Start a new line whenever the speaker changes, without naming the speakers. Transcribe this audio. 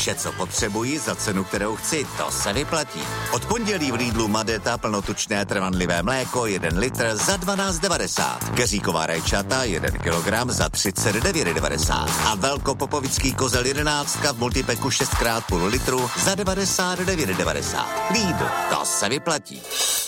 Vše, co potřebuji, za cenu, kterou chci, to se vyplatí. Od pondělí v Lidlu Madeta plnotučné trvanlivé mléko 1 litr za 12,90. Keříková rajčata 1 kilogram za 39,90. A velkopopovický kozel 11 v multipeku 6x půl litru za 99,90. Lidl, to se vyplatí.